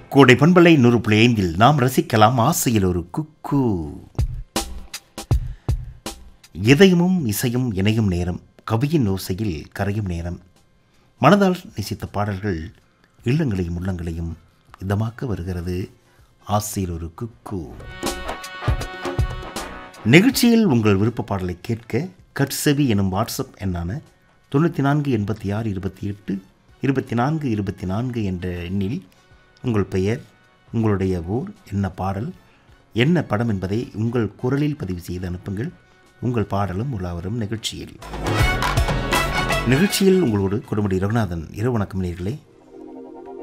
கோடை பண்பலை 100.5 நாம் ரசிக்கலாம் ஆசையில் ஒரு குக்கு. இதயமும் இசையும் இணையும் நேரம், கவியின் ஓசையில் கரையும் நேரம். மனதால் நேசித்த பாடல்கள் இல்லங்களையும் உள்ளங்களையும் இதமாக்க வருகிறது ஆசையில் ஒரு குக்கு. நிகழ்ச்சியில் உங்கள் விருப்ப பாடலை கேட்க கட்செவி எனும் வாட்ஸ்அப் எண்ணான 9486282424 என்ற எண்ணில் உங்கள் பெயர், உங்களுடைய ஊர், என்ன பாடல், என்ன படம் என்பதை உங்கள் குரலில் பதிவு செய்து அனுப்புங்கள். உங்கள் பாடலும் உலாவரும் நிகழ்ச்சியில் உங்களோடு கொடுமுடி ரகுநாதன். இரவு வணக்கம் நேயர்களே.